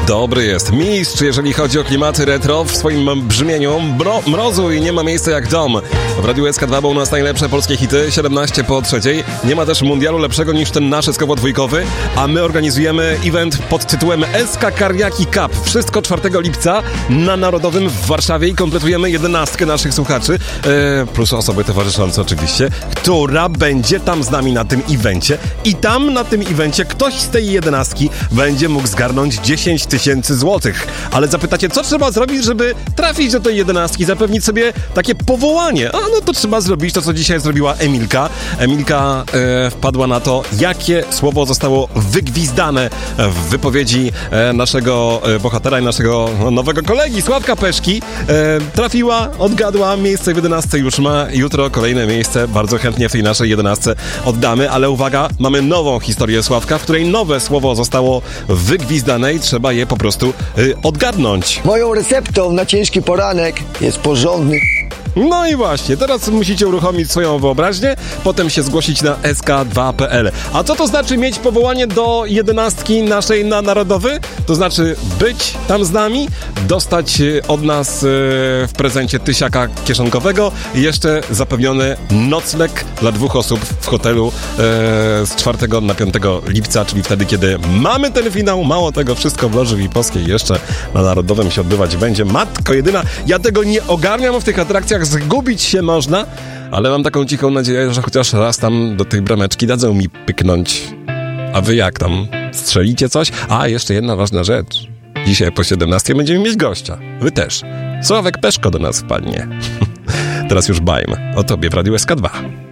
Dobry jest mistrz, jeżeli chodzi o klimaty retro w swoim brzmieniu. Mrozu i nie ma miejsca jak dom. W Radiu SK2 był u nas najlepsze polskie hity, 17 po 3. Nie ma też mundialu lepszego niż ten nasz SK-dwójkowy, a my organizujemy event pod tytułem SK Kariaki Cup. Wszystko 4 lipca na Narodowym w Warszawie i kompletujemy 11 naszych słuchaczy, plus osoby towarzyszące oczywiście, która będzie tam z nami na tym evencie i tam na tym evencie ktoś z tej 11 będzie mógł zgarnąć 10 000 złotych. Ale zapytacie, co trzeba zrobić, żeby trafić do tej 11, zapewnić sobie takie powołanie? A no to trzeba zrobić to, co dzisiaj zrobiła Emilka. Emilka wpadła na to, jakie słowo zostało wygwizdane w wypowiedzi naszego bohatera i naszego nowego kolegi, Sławka Peszki. Trafiła, odgadła, miejsce w 11 już ma. Jutro kolejne miejsce bardzo chętnie w tej naszej 11 oddamy, ale uwaga, mamy nową historię Sławka, w której nowe słowo zostało wygwizdane i trzeba je po prostu odgadnąć. Moją receptą na ciężki poranek jest porządny... No i właśnie, teraz musicie uruchomić swoją wyobraźnię, potem się zgłosić na sk2.pl. A co to znaczy mieć powołanie do 11 naszej na Narodowy? To znaczy być tam z nami, dostać od nas w prezencie tysiaka kieszonkowego i jeszcze zapewniony nocleg dla 2 osób w hotelu z 4 na 5 lipca, czyli wtedy, kiedy mamy ten finał. Mało tego, wszystko w Loży Wipowskiej jeszcze na Narodowym się odbywać będzie. Matko jedyna, ja tego nie ogarniam w tych atrakcjach, zgubić się można, ale mam taką cichą nadzieję, że chociaż raz tam do tej brameczki dadzą mi pyknąć. A wy jak tam? Strzelicie coś? A, jeszcze jedna ważna rzecz. Dzisiaj po 17 będziemy mieć gościa. Wy też. Sławek Peszko do nas wpadnie. Teraz już bajmy o tobie w Radiu SK2.